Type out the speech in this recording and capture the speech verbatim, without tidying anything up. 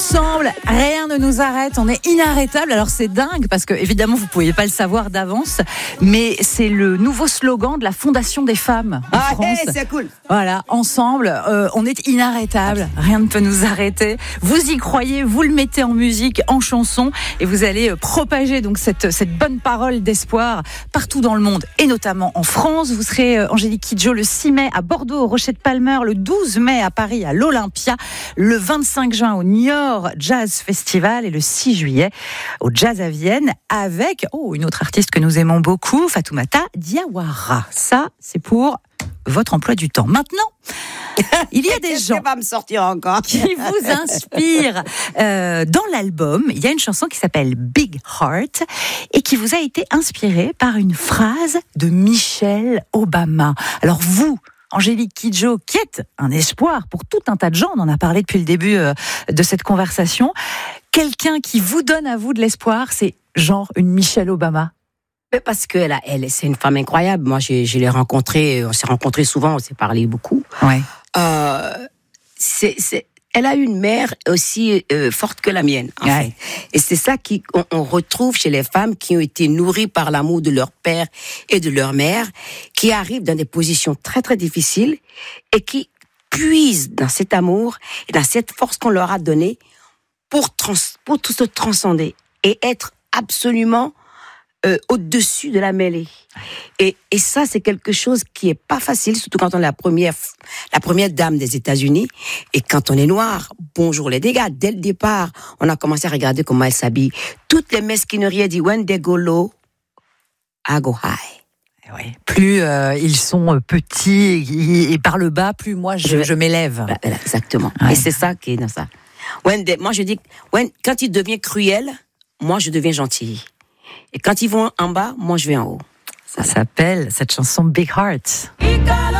Ensemble, rien ne nous arrête, on est inarrêtable. Alors c'est dingue parce que évidemment vous ne pouviez pas le savoir d'avance, mais c'est le nouveau slogan de la Fondation des femmes en ah, France. Hey, c'est cool. Voilà, ensemble, euh, on est inarrêtable, rien ne peut nous arrêter. Vous y croyez, vous le mettez en musique, en chanson, et vous allez propager donc cette cette bonne parole d'espoir partout dans le monde, et notamment en France. Vous serez euh, Angélique Kidjo le six mai à Bordeaux, au Rocher de Palmer, le douze mai à Paris à l'Olympia, le vingt-cinq juin au Niort Jazz Festival et le six juillet au Jazz à Vienne avec oh, une autre artiste que nous aimons beaucoup, Fatoumata Diawara. Ça, c'est pour votre emploi du temps. Maintenant, il y a des gens va me sortir encore qui vous inspirent. Euh, dans l'album, il y a une chanson qui s'appelle Big Heart et qui vous a été inspirée par une phrase de Michelle Obama. Alors vous, Angélique Kidjo, qui est un espoir pour tout un tas de gens, on en a parlé depuis le début euh, de cette conversation, quelqu'un qui vous donne à vous de l'espoir, c'est genre une Michelle Obama. Mais parce que elle, elle, c'est une femme incroyable. Moi, je, je l'ai rencontrée, on s'est rencontrés souvent, on s'est parlé beaucoup. Ouais. Euh, c'est, c'est, elle a une mère aussi euh, forte que la mienne, en ouais. fait. Et c'est ça qu'on on retrouve chez les femmes qui ont été nourries par l'amour de leur père et de leur mère, qui arrivent dans des positions très, très difficiles et qui puisent dans cet amour et dans cette force qu'on leur a donnée pour, trans, pour tout se transcender et être absolument Euh, au-dessus de la mêlée. Et, et ça, c'est quelque chose qui est pas facile, surtout quand on est la première, la première dame des États-Unis. Et quand on est noir, bonjour les dégâts. Dès le départ, on a commencé à regarder comment elle s'habille. Toutes les mesquineries, elle dit, when they go low, I go high. Ouais. Plus euh, ils sont petits et, et par le bas, plus moi je, je, je m'élève. Voilà, exactement. Ouais. Et c'est ça qui est dans ça. When they, moi, je dis, when, quand il devient cruel, moi, je deviens gentille. Et quand ils vont en bas, moi je vais en haut. Ça s'appelle, cette chanson, Big Heart.